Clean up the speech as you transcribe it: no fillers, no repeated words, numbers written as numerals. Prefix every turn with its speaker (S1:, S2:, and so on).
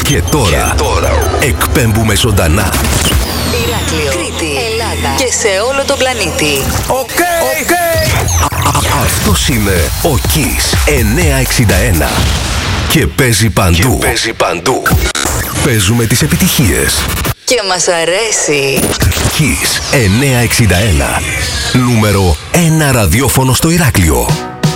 S1: Και τώρα εκπέμπουμε ζωντανά.
S2: Ηράκλειο, Κρήτη, Ελλάδα και σε όλο τον πλανήτη.
S3: Οκ.
S1: Αυτός είναι ο Kiss 961 και παίζει παντού. Παίζουμε τις επιτυχίες
S2: Και μας αρέσει.
S1: Kiss 961, νούμερο 1 ραδιόφωνο στο Ηράκλειο.